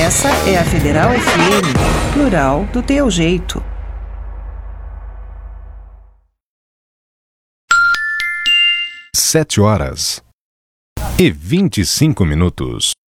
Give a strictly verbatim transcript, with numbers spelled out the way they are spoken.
Essa é a Federal F M, plural do teu jeito. Sete horas e vinte e cinco minutos.